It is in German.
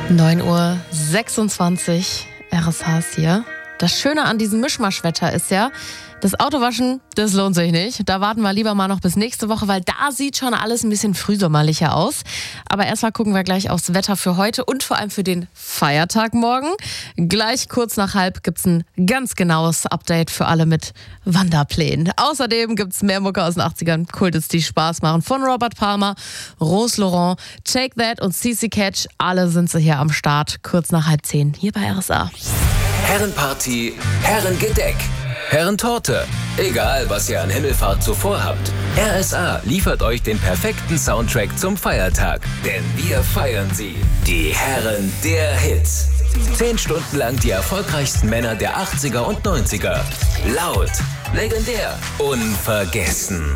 9:26 Uhr, RSH ist hier. Das Schöne an diesem Mischmaschwetter ist ja, das Autowaschen, das lohnt sich nicht. Da warten wir lieber mal noch bis nächste Woche, weil da sieht schon alles ein bisschen frühsommerlicher aus. Aber erstmal gucken wir gleich aufs Wetter für heute und vor allem für den Feiertag morgen. Gleich kurz nach 12:30 gibt's ein ganz genaues Update für alle mit Wanderplänen. Außerdem gibt's mehr Mucke aus den 80ern, Kultis, die Spaß machen. Von Robert Palmer, Rose Laurent, Take That und CC Catch. Alle sind sie hier am Start, kurz nach 9:30 hier bei RSA. Herrenparty, Herrengedeck, Herrentorte. Egal, was ihr an Himmelfahrt zuvor habt. RSA liefert euch den perfekten Soundtrack zum Feiertag. Denn wir feiern sie. Die Herren der Hits. 10 Stunden lang die erfolgreichsten Männer der 80er und 90er. Laut, legendär, unvergessen.